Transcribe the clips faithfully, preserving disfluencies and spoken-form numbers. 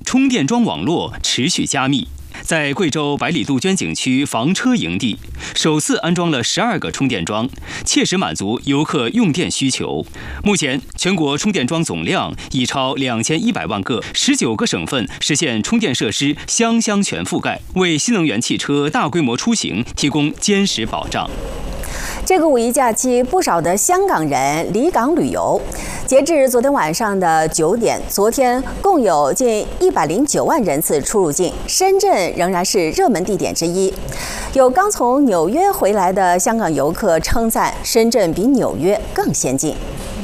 充电桩网络持续加密。在贵州百里杜鹃景区房车营地，首次安装了十二个充电桩，切实满足游客用电需求。目前，全国充电桩总量已超两千一百万个，十九个省份实现充电设施乡乡全覆盖，为新能源汽车大规模出行提供坚实保障。 这个五一假期，不少的香港人离港旅游。截至昨天晚上的九点，昨天共有近一百零九万人次出入境，深圳仍然是热门地点之一。有刚从纽约回来的香港游客称赞，深圳比纽约更先进。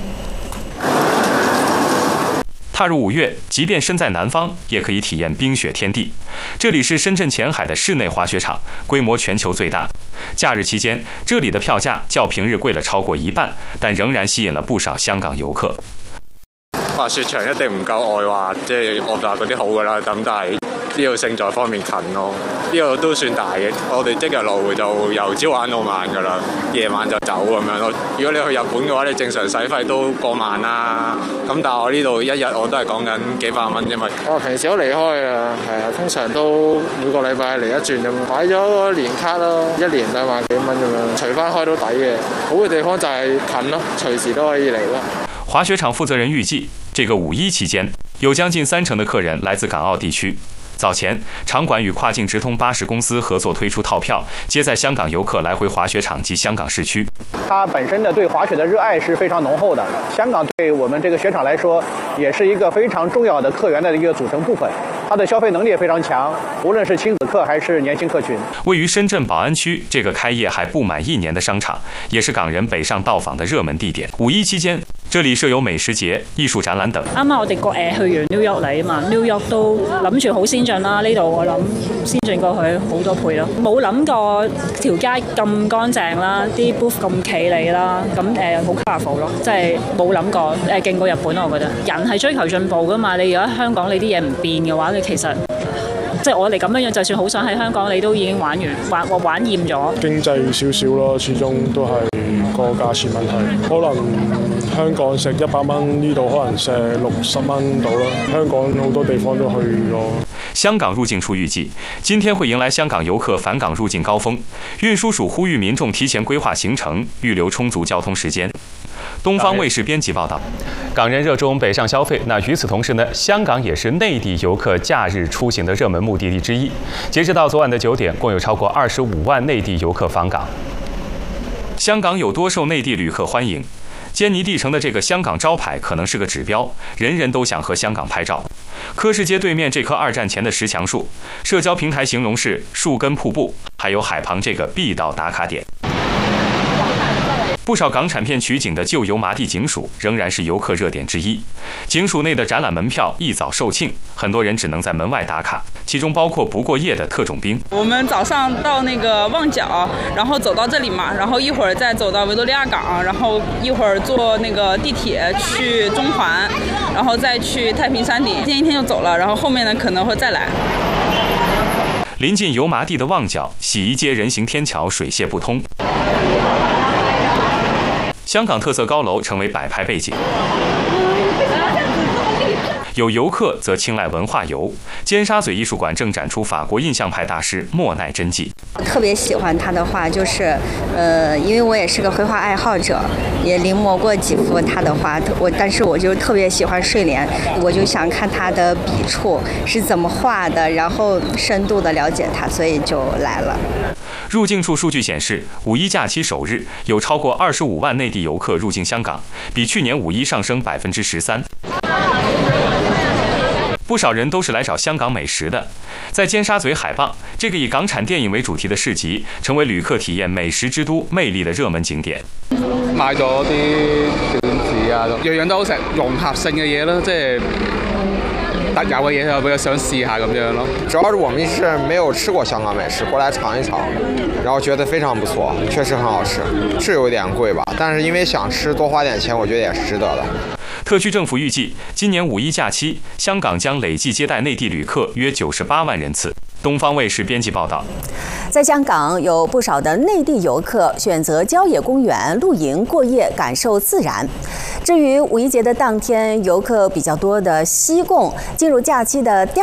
踏入五月，即便身在南方，也可以体验冰雪天地。这里是深圳前海的室内滑雪场，规模全球最大。假日期间，这里的票价较平日贵了超過一半，但仍然吸引了不少香港遊客。 滑雪場一定唔夠外環，即係我話嗰啲好㗎啦。咁但係呢度勝在方面近咯，呢度都算大嘅。我哋即日來就由朝玩到晚㗎啦，夜晚就走咁樣咯。如果你去日本嘅話，你正常使費都過萬啦。咁但係我呢度一日我都係講緊幾百蚊啫嘛。 我平時都離開啊，係啊，通常都每個禮拜嚟一轉咁。買咗年卡咯，一年兩萬幾蚊咁樣，除翻開都抵嘅。好嘅地方就係近咯，隨時都可以嚟咯。 滑雪場負責人預計，這個五一期間，有將近三成的客人來自港澳地區。早前，場館與跨境直通巴士公司合作推出套票，接載香港遊客來回滑雪場及香港市區。 它本身的對滑雪的熱愛是非常濃厚的，香港對我們這個雪場來說，也是一個非常重要的客源的一個組成部分。它的消費能力也非常強，無論是親子客還是年輕客群。 位於深圳寶安區這個開業還不滿一年的商場，也是港人北上到訪的熱門地點。五一期間，這裡設有美食節、藝術展覽等。 啱啱我哋個誒去完 New York 嚟啊嘛 ，New York 都諗住好先進啦，呢度我諗先進過去好多倍咯。冇諗過條街咁乾淨啦，啲 booth 咁企理啦，咁誒好 colourful 咯，即係冇諗過誒勁過日本我覺得。人係追求進步噶嘛，你如果香港你啲嘢唔變嘅話，你其實即係我哋咁樣樣，就算好想喺香港，你都已經玩完玩玩厭咗。 經濟少少咯，始終都係個價錢問題。可能香港食一百蚊，呢度可能食六十蚊到啦。香港好多地方都去過。 香港入境處預計，今天會迎來香港遊客返港入境高峰。運輸署呼籲民眾提前規劃行程，預留充足交通時間。東方衛視編輯報道，港人熱衷北上消費，那與此同時呢，香港也是內地遊客假日出行的熱門目的地之一。截至到昨晚的九點，共有超過二十五萬內地遊客訪港。香港有多受內地旅客歡迎，堅尼地城的這個香港招牌可能是個指標，人人都想和香港拍照。柯士街對面這棵二戰前的石牆樹，社交平台形容是樹根瀑布，還有海旁這個必到打卡點。不少港產片取景的舊油麻地警署仍然是遊客熱點之一。警署內的展覽門票一早售罄，很多人只能在門外打卡，其中包括不過夜的特種兵。 我們早上到那個旺角，然後走到這裡嘛，然後一會兒再走到維多利亞港，然後一會兒坐那個地鐵去中環，然後再去太平山頂。今天一天就走了，然後後面呢可能會再來。 臨近油麻地的旺角洗衣街人行天橋水泄不通。香港特色高樓成為擺拍背景，有遊客則青睞文化遊。尖沙咀藝術館正展出法國印象派大師莫奈真跡。 特別喜歡他的畫，就是呃，因為我也是個繪畫愛好者，也臨摹過幾幅他的畫。我但是我就特別喜歡睡蓮，我就想看他的筆觸是怎麼畫的，然後深度的了解他，所以就來了。 入境處數據顯示，五一假期首日有超過二十五萬內地遊客入境香港，比去年五一上升百分之十三。不少人都是來找香港美食的。在尖沙咀海傍，這個以港產電影為主題的市集，成為旅客體驗美食之都魅力的熱門景點。 買咗啲段子啊，樣樣都好食，融合性嘅嘢咯，即係特有嘅嘢，我比較想試下咁樣咯。 主要是我們是沒有吃過香港美食，過來嘗一嘗，然後覺得非常不錯，確實很好吃，是有點貴吧，但是因為想吃，多花點錢，我覺得也是值得的。 特區政府預計，今年五一假期，香港將累計接待內地旅客約九十八萬人次。東方衛視編輯報道， 在香港有不少的內地遊客選擇郊野公園露營過夜，感受自然。至於五一節的當天，遊客比較多的西貢，進入假期的第